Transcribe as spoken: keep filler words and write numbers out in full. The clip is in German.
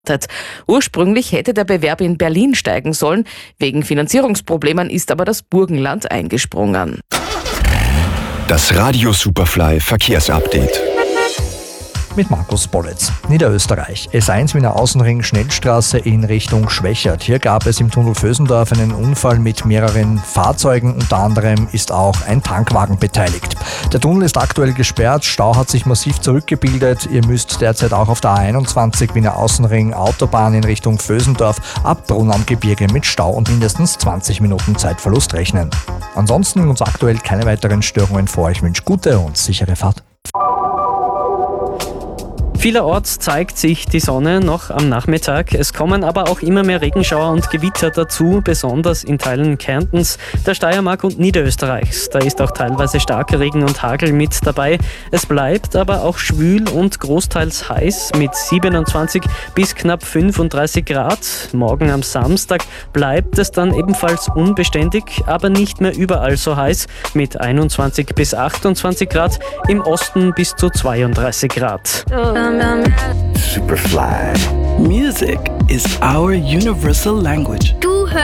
Ursprünglich hätte der Bewerb in Berlin steigen sollen. Wegen Finanzierungsproblemen ist aber das Burgenland eingesprungen. Das Radio Superfly Verkehrsupdate. Mit Markus Bollitz. Niederösterreich. S eins Wiener Außenring Schnellstraße in Richtung Schwächert. Hier gab es im Tunnel Vösendorf einen Unfall mit mehreren Fahrzeugen. Unter anderem ist auch ein Tankwagen beteiligt. Der Tunnel ist aktuell gesperrt. Stau hat sich massiv zurückgebildet. Ihr müsst derzeit auch auf der A einundzwanzig Wiener Außenring Autobahn in Richtung Vösendorf ab Brunn am Gebirge mit Stau und mindestens zwanzig Minuten Zeitverlust rechnen. Ansonsten uns aktuell keine weiteren Störungen vor. Ich wünsche gute und sichere Fahrt. Vielerorts zeigt sich die Sonne noch am Nachmittag. Es kommen aber auch immer mehr Regenschauer und Gewitter dazu, besonders in Teilen Kärntens, der Steiermark und Niederösterreichs. Da ist auch teilweise starker Regen und Hagel mit dabei. Es bleibt aber auch schwül und großteils heiß mit siebenundzwanzig bis knapp fünfunddreißig Grad. Morgen am Samstag bleibt es dann ebenfalls unbeständig, aber nicht mehr überall so heiß mit einundzwanzig bis achtundzwanzig Grad, im Osten bis zu zweiunddreißig Grad. Superfly. Music is our universal language. Du